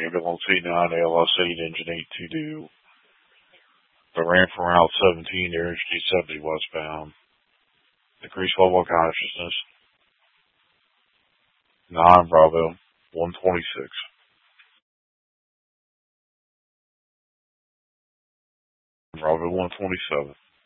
ambulance 89, ALS 8, engine 822. But ran from Route 17 to Interstate 70 westbound. Decreased level of consciousness. 9 Bravo 126. Bravo 127.